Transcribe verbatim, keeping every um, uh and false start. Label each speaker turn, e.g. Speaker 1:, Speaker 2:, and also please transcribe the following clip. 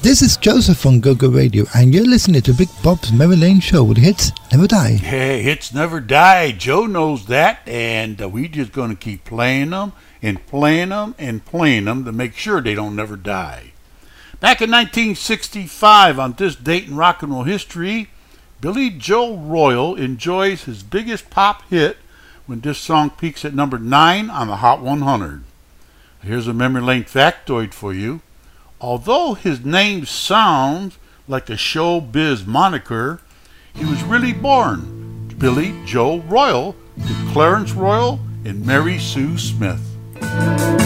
Speaker 1: This is Joseph on Go Go Radio, and you're listening to Big Bob's Memory Lane Show, where the hits never die.
Speaker 2: Hey, hits never die. Joe knows that, and uh, we just going to keep playing them and playing them and playing them to make sure they don't never die. Back in nineteen sixty-five, on this date in rock and roll history, Billy Joe Royal enjoys his biggest pop hit when this song peaks at number nine on the Hot one hundred. Here's a memory lane factoid for you. Although his name sounds like a showbiz moniker, he was really born Billy Joe Royal to Clarence Royal and Mary Sue Smith.